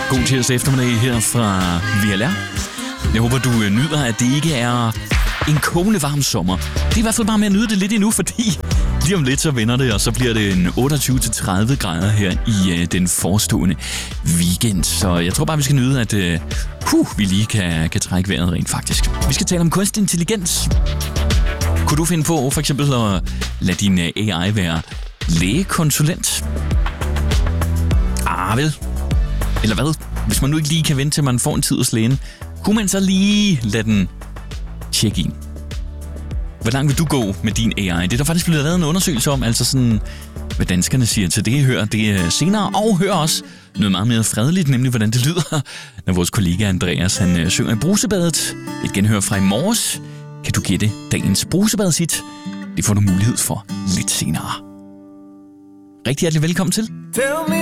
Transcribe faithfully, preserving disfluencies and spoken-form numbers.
God tirsdag eftermiddag her fra V L R. Jeg håber, du nyder, at det ikke er en kogende varm sommer. Det er i hvert fald bare med at nyde det lidt endnu, fordi lige om lidt så vender det, og så bliver det en otteogtyve til tredive grader her i uh, den forestående weekend. Så jeg tror bare, vi skal nyde, at uh, huh, vi lige kan, kan trække vejret rent faktisk. Vi skal tale om kunstig intelligens. Kunne du finde på for eksempel at lade din A I være lægekonsulent? Ah, vel. Eller hvad? Hvis man nu ikke lige kan vente til, man får en tid hos lægen, kunne man så lige lade den tjekke ind? Hvor langt vil du gå med din A I? Det er der faktisk blevet lavet en undersøgelse om, altså sådan, hvad danskerne siger til det. Hør det senere, og hør også noget meget mere fredeligt, nemlig hvordan det lyder, når vores kollega Andreas, han synger i Brusebadet. Et genhør fra i morges. Kan du gætte dagens Brusebadet-hit? Det får du mulighed for lidt senere. Rigtig hjertelig velkommen til.